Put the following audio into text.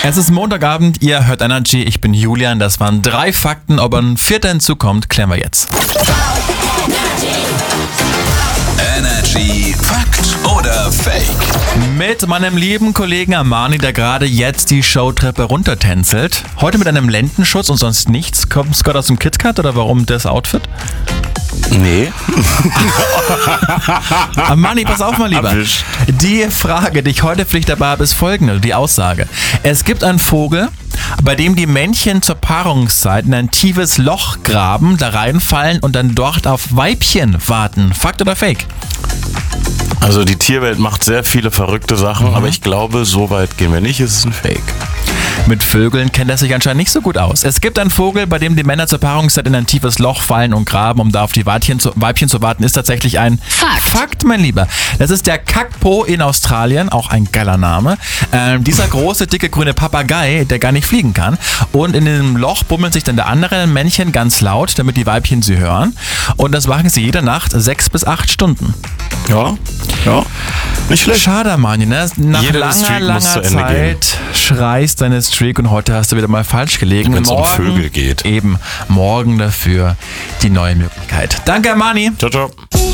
Es ist Montagabend, ihr hört Energy, ich bin Julian. Das waren 3 Fakten, ob ein 4. hinzukommt, klären wir jetzt. Energy Fakt oder Fake? Mit meinem lieben Kollegen Armani, der gerade jetzt die Showtreppe runtertänzelt. Heute mit einem Lendenschutz und sonst nichts. Kommt es gerade aus dem KitKat oder warum das Outfit? Nee. Armani, pass auf mal lieber. Die Frage, die ich heute für dich dabei habe, ist folgende, die Aussage. Es gibt einen Vogel, bei dem die Männchen zur Paarungszeit in ein tiefes Loch graben, da reinfallen und dann dort auf Weibchen warten. Fakt oder Fake? Also die Tierwelt macht sehr viele verrückte Sachen, aber ich glaube, so weit gehen wir nicht, es ist ein Fake. Mit Vögeln kennt er sich anscheinend nicht so gut aus. Es gibt einen Vogel, bei dem die Männer zur Paarungszeit in ein tiefes Loch fallen und graben, um da auf die Weibchen zu warten, ist tatsächlich ein Fakt, mein Lieber. Das ist der Kakpo in Australien, auch ein geiler Name. Dieser große, dicke, grüne Papagei, der gar nicht fliegen kann. Und in dem Loch bummeln sich dann der andere Männchen ganz laut, damit die Weibchen sie hören. Und das machen sie jede Nacht 6 bis 8 Stunden. Ja, nicht schlecht. Schade, Mani, ne? Nach Jede langer Streak muss zu Ende Zeit schreist deine Streak und heute hast du wieder mal falsch gelegen. Wenn es um Vögel geht. Eben, morgen dafür die neue Möglichkeit. Danke, Mani. Ciao, ciao.